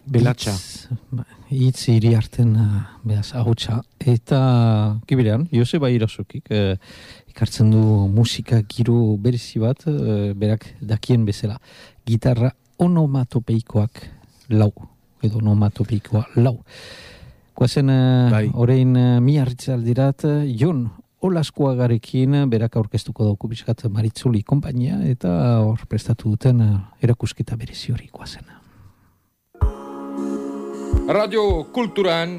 Belatxa. Hitz hiri arten behaz ahotsa. Eta kiberean, Joseba Irasokik ikartzen du musika giro berezi bat, berak dakien bezala. Gitarra onomatopeikoak lau, edo onomatopeikoa lau. Guazen orain miarritzaldirat, Jon Olaskoagarekin berak aurkeztuko dauku bizkat Maritzuli konpainia, eta hor prestatu duten erakusketa berezi hori guazen. Radio Kulturan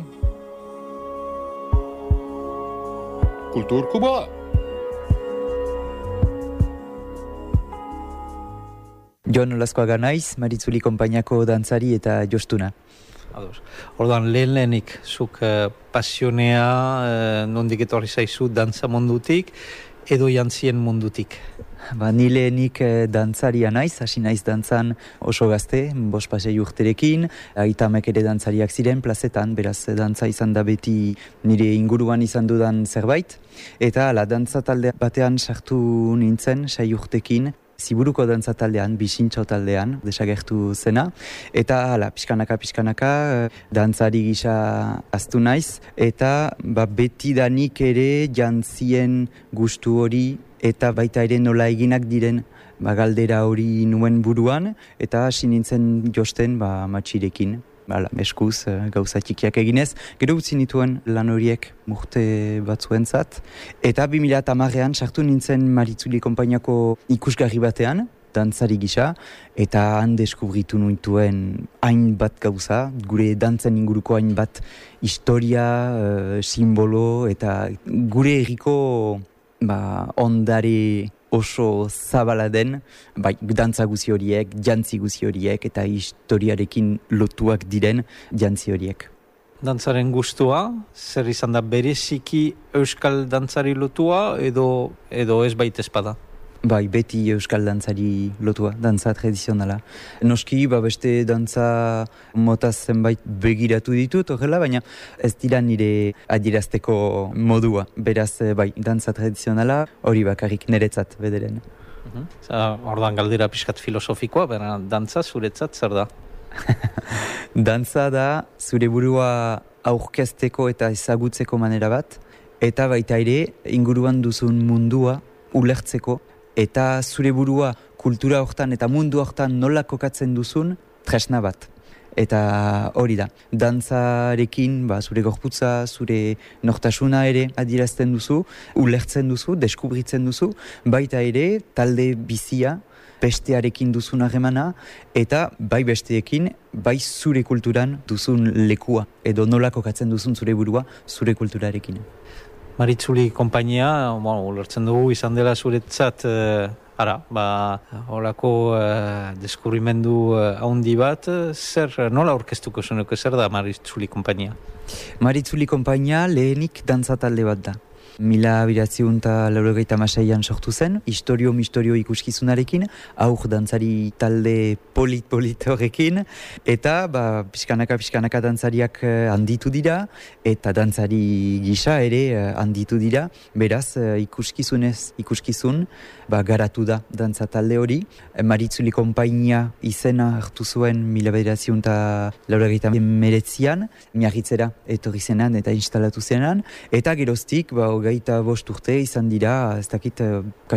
Kultur Kuba. Jon Olaskoaga naiz, Maritzuli konpainiako dantzari eta jostuna. Orduan, lehenik zuk pasionea nondik etorri zaizu dantza mundutik edo jantzien mundutik? Ni lehenik dantzaria naiz, hasi naiz dantzan oso gazte, 5-6 urterekin, aitamek ere dantzariak ziren plazetan, beraz dantza izan da beti nire inguruan izan dudan zerbait, eta dantza talde batean sartu nintzen 6 urtekin, Ziburuko dantza taldean, Bisintxo taldean, desagertu zena. Eta pixkanaka, dantzari gisa aztu naiz. Eta beti danik ere jantzien gustu hori eta baita ere nola eginak diren galdera hori nuen buruan. Eta hasi nintzen josten matxirekin. Eskuz, gauza txikiak eginez. Gero utzi nituen lan horiek urte batzuentzat. Eta 2010an sartu nintzen Maritzuli konpainiako ikusgarri batean, dantzari gisa, eta han deskubritu nituen hainbat gauza, gure dantzen inguruko hainbat historia, simbolo, eta gure herriko ondare oso zabala den, dantza guzi horiek, jantzi guzi horiek, eta historiarekin lotuak diren jantzi horiek. Dantzaren gustua, zer izan da bereziki euskal dantzari lotua, edo ez baita espada? Beti euskal dantzari lotua, dantza tradizionala. Noski, beste dantza mota zenbait begiratu ditut, horrela, baina ez dira nire adierazteko modua. Beraz, dantza tradizionala hori bakarrik niretzat bederen. Ordan galdera pixkat filosofikoa, baina dantza zuretzat zer da? Dantza da zure burua aurkezteko eta ezagutzeko manera bat, eta baita ere inguruan duzun mundua ulertzeko, eta zure burua kultura hortan eta mundu hortan nola kokatzen duzun tresna bat. Eta hori da, dantzarekin zure gorputza, zure nortasuna ere adierazten duzu, ulertzen duzu, deskubritzen duzu, baita ere talde bizia, bestearekin duzun harremana, eta besteekin, zure kulturan duzun lekua, edo nola kokatzen duzun zure burua, zure kulturarekin. Maritzuli konpainia, ulertzen dugu izan dela zuretzat, horako deskubrimendu haundi bat, nola orkestuko zenuko, zer da Maritzuli konpainia? Maritzuli konpainia lehenik dantza talde bat da. 1986an sortu zen, mistorio ikuskizunarekin, aur dantzari talde polit horrekin, eta pixkanaka dantzariak handitu dira, eta dantzari gisa ere handitu dira, beraz ikuskizun garatu da dantza talde hori. Maritzuli konpainia izena hartu zuen 1989an, Miarritzera etorri zenan eta instalatu zenan, eta geroztik 25 urte izan dira, ez dakit